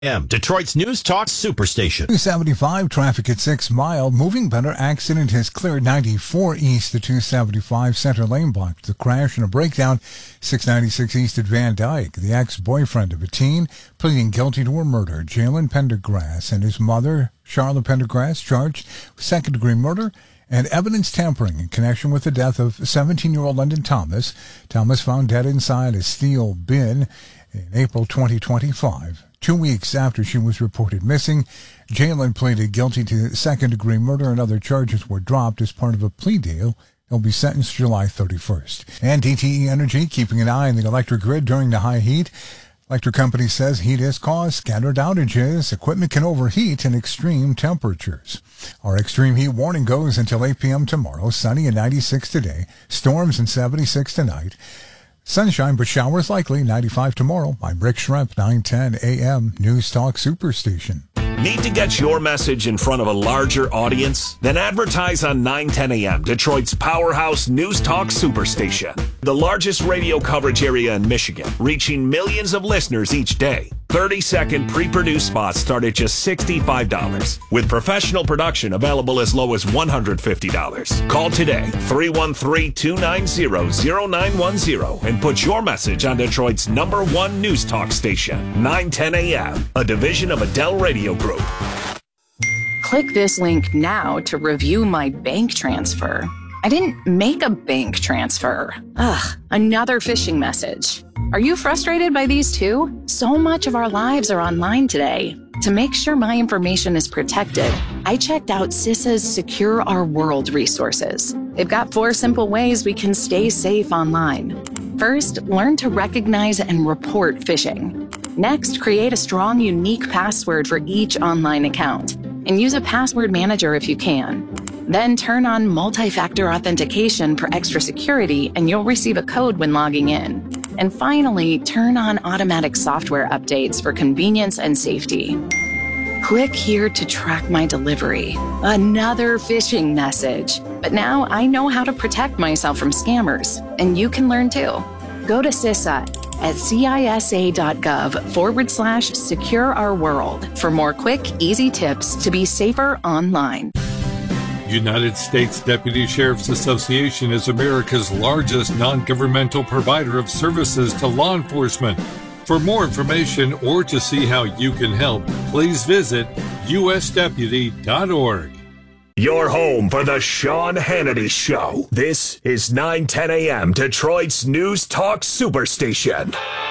Detroit's News Talk Superstation. 275 traffic at 6 Mile. Moving better. Accident has cleared 94 east to 275 center lane blocked. The crash and a breakdown. 696 east at Van Dyke. The ex-boyfriend of a teen pleading guilty to a murder. Jalen Pendergrass and his mother, Charlotte Pendergrass, charged with second-degree murder and evidence tampering in connection with the death of 17-year-old London Thomas. Thomas found dead inside a steel bin in April 2025. 2 weeks after she was reported missing, Jalen pleaded guilty to second-degree murder and other charges were dropped as part of a plea deal. He'll be sentenced July 31st. And DTE Energy keeping an eye on the electric grid during the high heat. Electric company says heat has caused scattered outages. Equipment can overheat in extreme temperatures. Our extreme heat warning goes until 8 p.m. tomorrow. Sunny and 96 today. Storms and 76 tonight. Sunshine, but showers likely, 95 tomorrow. I'm Rick Schremp, 910 a.m. News Talk Superstation. Need to get your message in front of a larger audience? Then advertise on 910 a.m., Detroit's powerhouse News Talk Superstation. The largest radio coverage area in Michigan, reaching millions of listeners each day. 30-second pre-produced spots start at just $65, with professional production available as low as $150. Call today, 313-290-0910, and put your message on Detroit's #1 News Talk station, 910 a.m., a division of Adele Radio Group. Click this link now to review my bank transfer. I didn't make a bank transfer. Ugh, another phishing message. Are you frustrated by these too? So much of our lives are online today. To make sure my information is protected, I checked out CISA's Secure Our World resources. They've got 4 simple ways we can stay safe online. First, learn to recognize and report phishing. Next, create a strong, unique password for each online account, and use a password manager if you can. Then turn on multi-factor authentication for extra security, and you'll receive a code when logging in. And finally, turn on automatic software updates for convenience and safety. Click here to track my delivery. Another phishing message. But now I know how to protect myself from scammers, and you can learn too. Go to CISA at cisa.gov/Secure Our World for more quick, easy tips to be safer online. United States Deputy Sheriff's Association is America's largest non-governmental provider of services to law enforcement. For more information or to see how you can help, please visit usdeputy.org. Your home for the Sean Hannity Show. This is 910 a.m. Detroit's News Talk Superstation.